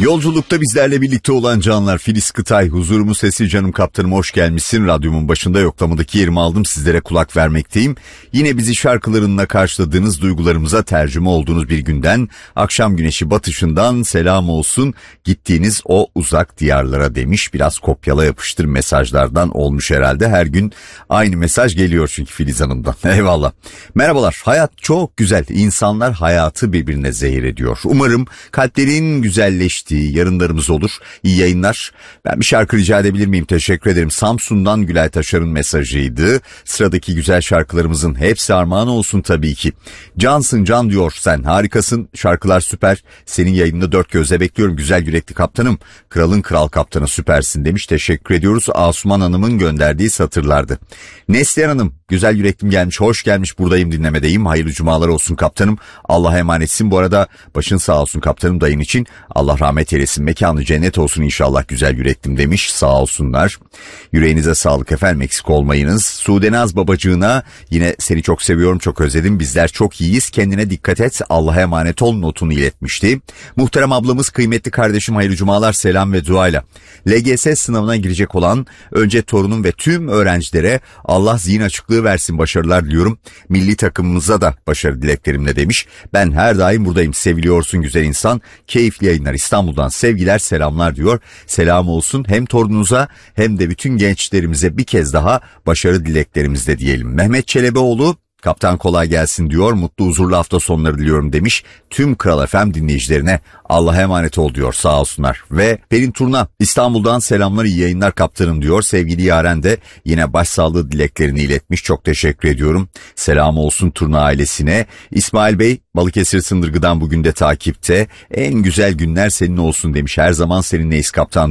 Yolculukta bizlerle birlikte olan canlar, Filiz Kıtay, huzurumun sesi, canım kaptanım, hoş gelmişsin. Radyomun başında yoklamadaki yerimi aldım, sizlere kulak vermekteyim. Yine bizi şarkılarınla karşıladığınız, duygularımıza tercüme olduğunuz bir günden, akşam güneşi batışından selam olsun gittiğiniz o uzak diyarlara demiş. Biraz kopyala yapıştır mesajlardan olmuş herhalde. Her gün aynı mesaj geliyor çünkü Filiz Hanım'dan. Eyvallah. Merhabalar. Hayat çok güzel. İnsanlar hayatı birbirine zehir ediyor. Umarım kalplerin güzelleştiği yarınlarımız olur. İyi yayınlar. Ben bir şarkı rica edebilir miyim? Teşekkür ederim. Samsun'dan Gülay Taşar'ın mesajıydı. Sıradaki güzel şarkılarımızın hepsi armağan olsun tabii ki. Cansın can diyor, sen harikasın. Şarkılar süper. Senin yayınını dört gözle bekliyorum. Güzel yürekli kaptanım. Kralın kral kaptanı, süpersin demiş. Teşekkür ediyoruz. Asuman Hanım'ın gönderdiği satırlardı. Neslihan Hanım, güzel yüreklim gelmiş. Hoş gelmiş. Buradayım, dinlemedeyim. Hayırlı cumalar olsun kaptanım. Allah'a emanetsin. Bu arada başın sağ olsun kaptanım dayın için. Allah rahmet eylesin. Mekanı cennet olsun inşallah güzel yüreklim demiş. Sağ olsunlar. Yüreğinize sağlık efendim, eksik olmayınız. Sudenaz babacığına yine seni çok seviyorum, çok özledim. Bizler çok iyiyiz. Kendine dikkat et. Allah'a emanet ol notunu iletmişti. Muhterem ablamız, kıymetli kardeşim, hayırlı cumalar, selam ve duayla. LGS sınavına girecek olan önce torunum ve tüm öğrencilere Allah zihin açıklığı versin, başarılar diliyorum. Milli takımımıza da başarı dileklerimle demiş. Ben her daim buradayım, seviliyorsun güzel insan. Keyifli yayınlar, İstanbul'dan sevgiler selamlar diyor. Selam olsun hem torununuza hem de bütün gençlerimize bir kez daha başarı dileklerimizde diyelim. Mehmet Çelebioğlu, kaptan kolay gelsin diyor. Mutlu huzurlu hafta sonları diliyorum demiş. Tüm Kral FM dinleyicilerine Allah'a emanet ol diyor, sağ olsunlar. Ve Pelin Turna, İstanbul'dan selamlar, iyi yayınlar kaptanım diyor. Sevgili Yaren de yine başsağlığı dileklerini iletmiş. Çok teşekkür ediyorum. Selam olsun Turna ailesine. İsmail Bey, Balıkesir Sındırgı'dan bugün de takipte. En güzel günler senin olsun demiş. Her zaman seninleyiz kaptan